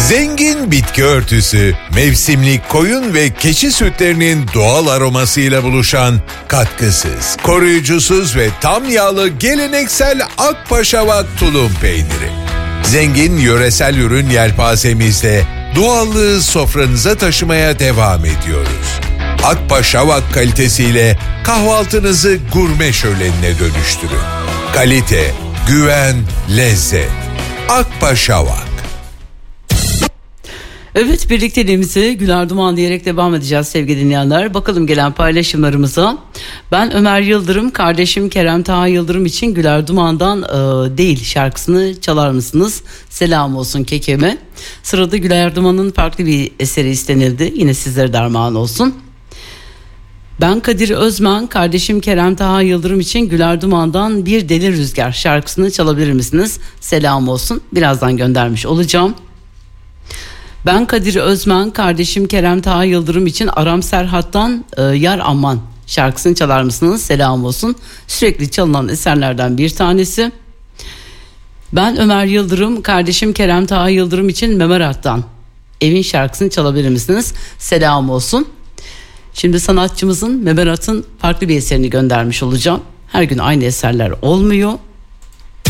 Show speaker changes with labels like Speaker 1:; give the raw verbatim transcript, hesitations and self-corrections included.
Speaker 1: Zengin bitki örtüsü, mevsimlik koyun ve keçi sütlerinin doğal aromasıyla buluşan katkısız, koruyucusuz ve tam yağlı geleneksel Akpaşavak tulum peyniri. Zengin yöresel ürün yelpazemizle doğallığı sofranıza taşımaya devam ediyoruz. Akpaşavak kalitesiyle kahvaltınızı gurme şölenine dönüştürün. Kalite, güven, lezzet. Akpaşavak.
Speaker 2: Evet, birlikteliğimizi Güler Duman diyerek devam edeceğiz sevgili dinleyenler. Bakalım gelen paylaşımlarımıza. Ben Ömer Yıldırım, kardeşim Kerem Taha Yıldırım için Güler Duman'dan e, değil şarkısını çalar mısınız? Selam olsun kekeme. Sırada Güler Duman'ın farklı bir eseri istenildi. Yine sizlere derman olsun. Ben Kadir Özmen, kardeşim Kerem Taha Yıldırım için Güler Duman'dan Bir Deli Rüzgar şarkısını çalabilir misiniz? Selam olsun. Birazdan göndermiş olacağım. Ben Kadir Özmen, kardeşim Kerem Taha Yıldırım için Aram Serhat'tan e, Yar Aman şarkısını çalar mısınız? Selam olsun. Sürekli çalınan eserlerden bir tanesi. Ben Ömer Yıldırım, kardeşim Kerem Taha Yıldırım için Memerat'tan Evin şarkısını çalabilir misiniz? Selam olsun. Şimdi sanatçımızın Memerat'ın farklı bir eserini göndermiş olacağım. Her gün aynı eserler olmuyor.